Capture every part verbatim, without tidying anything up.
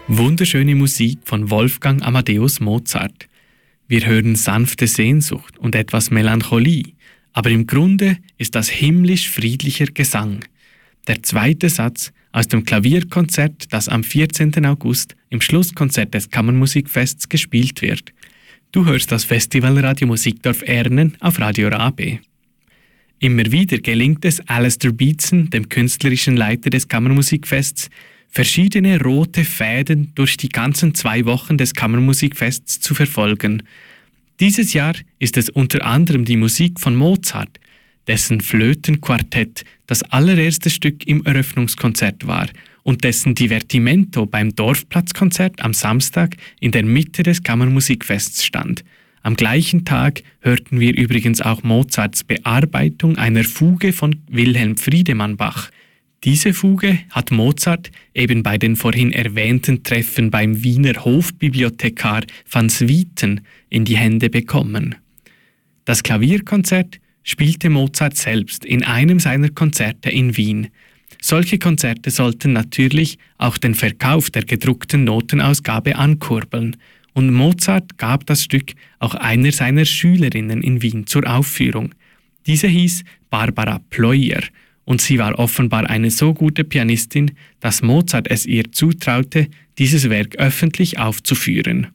Wunderschöne Musik von Wolfgang Amadeus Mozart. Wir hören sanfte Sehnsucht und etwas Melancholie, aber im Grunde ist das himmlisch-friedlicher Gesang. Der zweite Satz aus dem Klavierkonzert, das am vierzehnten August im Schlusskonzert des Kammermusikfests gespielt wird. Du hörst das Festival Radio Musikdorf Ernen auf Radio Rabe. Immer wieder gelingt es Alistair Beatson, dem künstlerischen Leiter des Kammermusikfests, verschiedene rote Fäden durch die ganzen zwei Wochen des Kammermusikfests zu verfolgen. Dieses Jahr ist es unter anderem die Musik von Mozart, dessen Flötenquartett das allererste Stück im Eröffnungskonzert war und dessen Divertimento beim Dorfplatzkonzert am Samstag in der Mitte des Kammermusikfests stand. Am gleichen Tag hörten wir übrigens auch Mozarts Bearbeitung einer Fuge von Wilhelm Friedemann Bach. Diese Fuge hat Mozart eben bei den vorhin erwähnten Treffen beim Wiener Hofbibliothekar van Swieten in die Hände bekommen. Das Klavierkonzert spielte Mozart selbst in einem seiner Konzerte in Wien. Solche Konzerte sollten natürlich auch den Verkauf der gedruckten Notenausgabe ankurbeln, und Mozart gab das Stück auch einer seiner Schülerinnen in Wien zur Aufführung. Diese hieß Barbara Pleuer, und sie war offenbar eine so gute Pianistin, dass Mozart es ihr zutraute, dieses Werk öffentlich aufzuführen.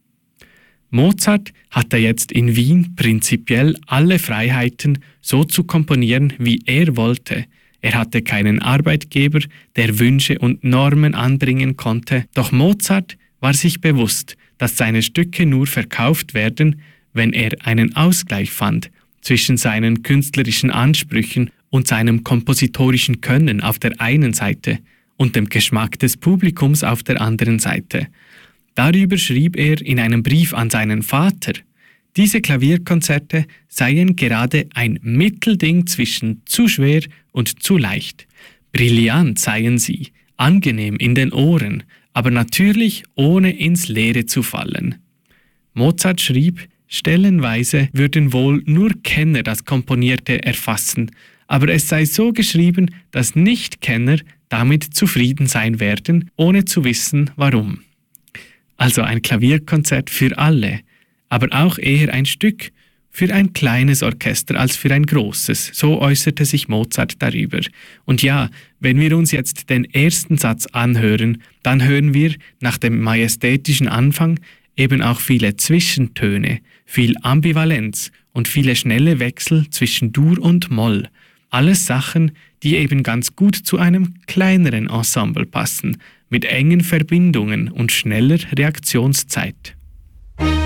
Mozart hatte jetzt in Wien prinzipiell alle Freiheiten, so zu komponieren, wie er wollte. Er hatte keinen Arbeitgeber, der Wünsche und Normen anbringen konnte, doch Mozart war sich bewusst, dass seine Stücke nur verkauft werden, wenn er einen Ausgleich fand zwischen seinen künstlerischen Ansprüchen und seinem kompositorischen Können auf der einen Seite und dem Geschmack des Publikums auf der anderen Seite. Darüber schrieb er in einem Brief an seinen Vater: Diese Klavierkonzerte seien gerade ein Mittelding zwischen zu schwer und zu leicht. Brillant seien sie, angenehm in den Ohren, aber natürlich ohne ins Leere zu fallen. Mozart schrieb, stellenweise würden wohl nur Kenner das Komponierte erfassen, aber es sei so geschrieben, dass Nichtkenner damit zufrieden sein werden, ohne zu wissen, warum. Also ein Klavierkonzert für alle, aber auch eher ein Stück für ein kleines Orchester als für ein großes, so äußerte sich Mozart darüber. Und ja, wenn wir uns jetzt den ersten Satz anhören, dann hören wir nach dem majestätischen Anfang eben auch viele Zwischentöne, viel Ambivalenz und viele schnelle Wechsel zwischen Dur und Moll. Alles Sachen, die eben ganz gut zu einem kleineren Ensemble passen, mit engen Verbindungen und schneller Reaktionszeit.